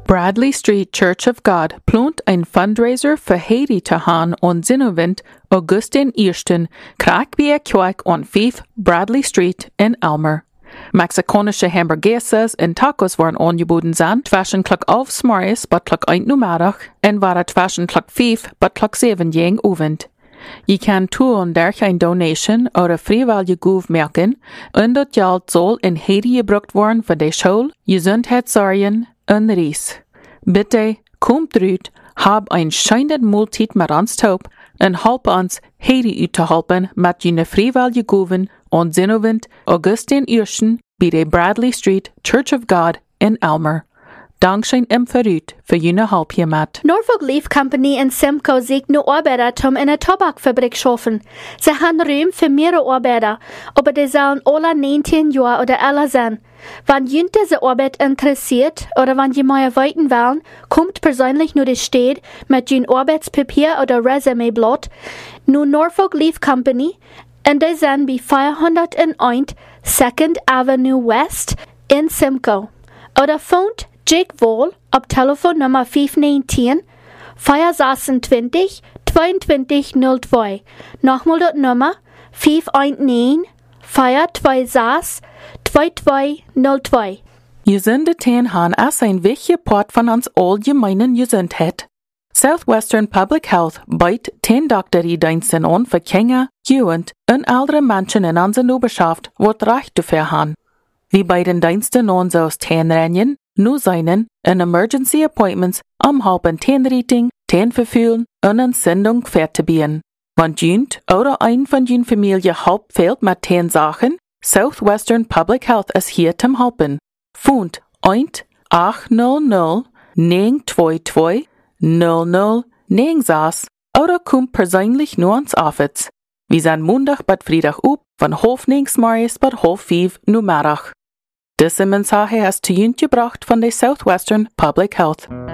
Bradley Street Church of God plant ein Fundraiser für Haiti te gaan on Zinnowint August den 1. Kraakbie Kweik on 5 Bradley Street in Elmer. Mexikanische hamburguesas en tacos worden aangeboden zijn tussen klok 11 s'morgens tot klok 1 uur middag en waren tussen klok 5 tot klok 7 jeng avond. Je kan toen durch een donation oder vrijwillige goef merken en dat geld zal in Haiti gebruikt worden voor de school, gezondheidszorgen en reis. Bitte, kommt eruit, hab ein schönes Multit mit uns taub en help ons Haiti uit te helpen met jene vrijwillige goeven on Zinnowint August den 1. bij de Bradley Street Church of God in Elmer. Dankzij hem vooruit voor jene help hiermet. Norfolk Leaf Company in Simcoe ziet nu Arbeiter in een tabakfabrik schaffen. Ze hebben ruim für mehrere Arbeiter, aber die sollen alle 19 Jahre oder älter sein. Wenn jemand diese Arbeit interessiert oder wenn je mehr weiten wollen, kommt persönlich nur die Stadt mit ein Arbeitspapier oder Resümeblatt, nur Norfolk Leaf Company, und die sind bei 401 2nd Avenue West in Simcoe. Oder phont Jake Wall op Telefonnummer 519 426 2202. Nochmal das Nummer 519 426 2202. Gesundheiten han als ein wichtiger Part von uns allgemeinen Gesundheit. Southwestern Public Health bietet 10 Doktoriedienste an für Kinder, Jugend und ältere Menschen in unserer Nachbarschaft, die Recht dafür haben. Wie bei den Diensten an so 10 Rennen, nu seinen und Emergency Appointments helpen 10 Rating, 10 verfühlen und eine Sendung fertig. Wenn jemand oder ein von jenen Familie help fehlt mit 10 Sachen, Southwestern Public Health ist hier zum helpen. Phont 1-800-922 0096 oder kommt persönlich nur ans Office. Wir sind Montag bis Freitag up von 9:30 morgens bis 5:30 Mittag. Diese Mensage ist zu Ihnen gebracht von der Southwestern Public Health.